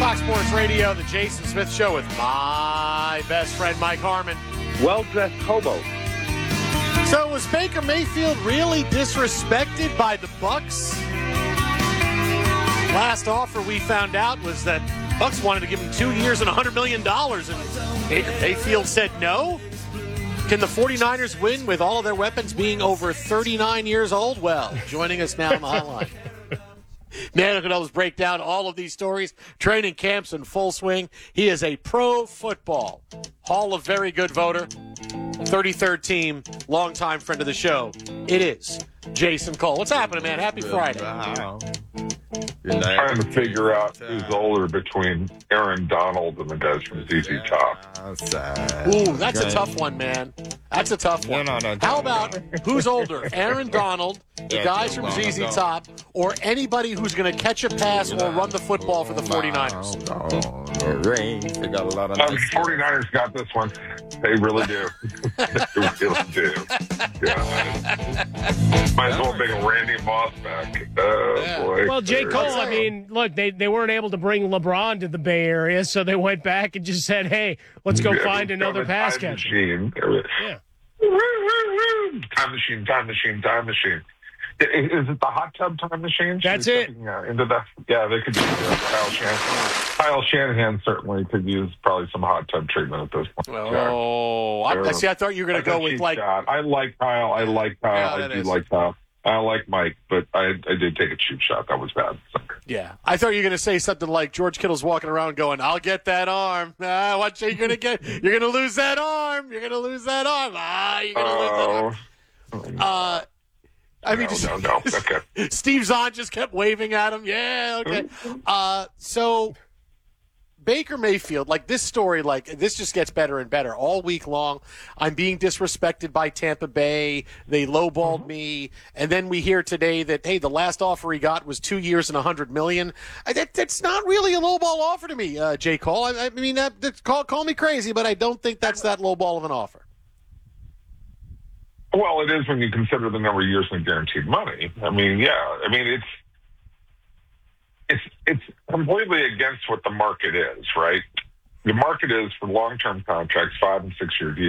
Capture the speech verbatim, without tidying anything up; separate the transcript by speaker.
Speaker 1: Fox Sports Radio, the Jason Smith Show with my best friend, Mike Harmon.
Speaker 2: Well-dressed hobo.
Speaker 1: So was Baker Mayfield really disrespected by the Bucs? Last offer we found out was that Bucs wanted to give him two years and one hundred million dollars, and Baker Mayfield said no? Can the 49ers win with all of their weapons being over thirty-nine years old? Well, joining us now on the hotline. Man who can always break down all of these stories. Training camps in full swing. He is a pro football Hall of Very Good voter. thirty-third team, longtime friend of the show. It is Jason Cole. What's happening, man? Happy Friday.
Speaker 3: Wow.
Speaker 4: I'm trying to figure out who's older between Aaron Donald and the guys from Z Z Top.
Speaker 1: Ooh, that's a tough one, man. That's a tough one.
Speaker 3: No, no, no,
Speaker 1: How
Speaker 3: no,
Speaker 1: about
Speaker 3: no.
Speaker 1: who's older, Aaron Donald, the
Speaker 3: Yeah,
Speaker 1: guys
Speaker 3: too
Speaker 1: from
Speaker 3: long
Speaker 1: Z Z
Speaker 3: ago.
Speaker 1: Top, or anybody who's going to catch a pass or run the football for the 49ers?
Speaker 3: They got a lot of
Speaker 4: Um,
Speaker 3: nice
Speaker 4: 49ers got this one. They really do. They really do. Yeah. Might as well bring Randy Moss back. Oh,
Speaker 1: Yeah.
Speaker 4: boy.
Speaker 5: Well, J. Cole, I mean, look, they, they weren't able to bring LeBron to the Bay Area, so they went back and just said, hey, let's go
Speaker 4: Yeah,
Speaker 5: find
Speaker 4: we've
Speaker 5: another
Speaker 4: got a
Speaker 5: pass
Speaker 4: time
Speaker 5: catcher.
Speaker 4: Machine.
Speaker 5: Yeah.
Speaker 4: Time machine, time machine, time machine. I- Is it the hot tub time machine? Should
Speaker 5: That's
Speaker 4: we
Speaker 5: it.
Speaker 4: stepping, uh, into that? Yeah, they could use uh, Kyle Shanahan. Kyle Shanahan certainly could use probably some hot tub treatment at this point.
Speaker 1: Oh, I, I see. I thought you were going to
Speaker 4: That's
Speaker 1: go
Speaker 4: a
Speaker 1: with
Speaker 4: cheap
Speaker 1: like.
Speaker 4: shot. I like Kyle. I like Kyle.
Speaker 1: Yeah,
Speaker 4: I
Speaker 1: that
Speaker 4: do
Speaker 1: is.
Speaker 4: like Kyle. I like Mike, but I I did take a cheap shot. That was bad.
Speaker 1: Yeah, I thought you were going to say something like George Kittle's walking around going, "I'll get that arm." Ah, what you're going to get? You're going to lose that arm. You're going to lose that arm. Ah, you're going to lose that arm.
Speaker 4: Oh,
Speaker 1: Uh, I mean,
Speaker 4: no,
Speaker 1: just,
Speaker 4: no, no. Okay.
Speaker 1: Steve Zahn just kept waving at him. Yeah, okay. Uh, so Baker Mayfield, like this story, like this just gets better and better all week long. I'm being disrespected by Tampa Bay. They lowballed me, and then we hear today that hey, the last offer he got was two years and a hundred million. I, that, that's not really a lowball offer to me, uh, J. Cole. I, I mean, that, that's, call call me crazy, but I don't think that's that lowball of an offer.
Speaker 4: Well, it is when you consider the number of years in guaranteed money. I mean, yeah. I mean, it's it's it's completely against what the market is, right? The market is for long-term contracts, five and six-year deals.